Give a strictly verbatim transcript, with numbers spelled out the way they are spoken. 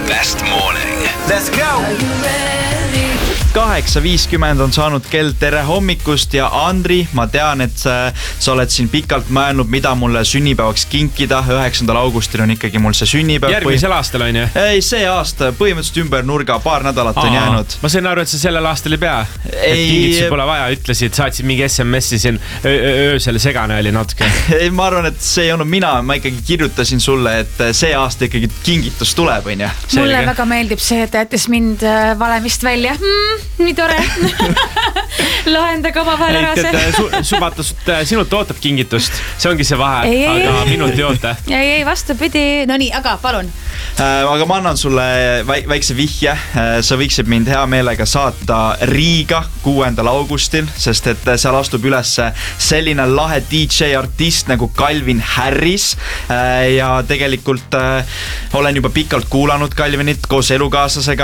best morning. Let's go! kaheksa viiskümmend on saanud kell, tere hommikust ja Andri, ma tean, et sa, sa oled siin pikalt mõelnud, mida mulle sünnipäevaks kinkida. üheksandal augustil on ikkagi mul see sünnipäev. Järgmisel aastal on ju? Ei, see aasta põhimõtteliselt ümber nurga, paar nädalat Aa, on jäänud. Ma sain aru, et sa sellel aastal ei pea. Ei... Et kingitusi pole vaja, ütlesid, saatsid mingi S M S-i siin öösel segane oli natuke. Ei, ma arvan, et see ei olnud mina, ma ikkagi kirjutasin sulle, et see aasta ikkagi kingitus tuleb, on ja? Mulle väga meeldib see, et jättes mind valemist välja. Hmm, nii tore. Lahendage oma vahel ära see. Su, su, vaata, sinult ootab kingitust. See ongi see vahe, ei, aga ei, minult ei oota. Ei, ei, vastupidi. No nii, aga palun. Äh, aga ma annan sulle väik- väikse vihje. Äh, sa võiksid mind hea meelega saata Riiga kuuendal augustil, sest et seal astub üles selline lahe D J artist nagu Calvin Harris. Äh, ja tegelikult äh, olen juba pikalt kuulanud Calvinit koos elukaaslasega.